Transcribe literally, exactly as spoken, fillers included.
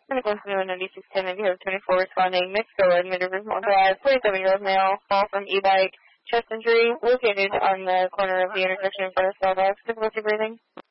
Medical Center ninety-six ten, Navy twenty-four responding. Mexico Road, Mid-River Drive, forty-seven-year-old male, fall from e-bike, chest injury, located on the corner of the intersection of Starbucks, difficulty breathing.